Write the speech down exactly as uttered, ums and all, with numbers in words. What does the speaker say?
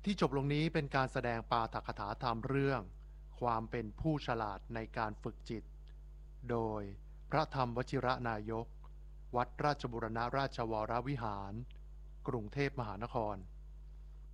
ที่จบลงนี้เป็นการแสดงปาฐกถาธรรมเรื่องความเป็นผู้ฉลาดในการฝึกจิตโดยพระธรรมวชิระนายกวัดราชบูรณราชวรวิหารกรุงเทพมหานคร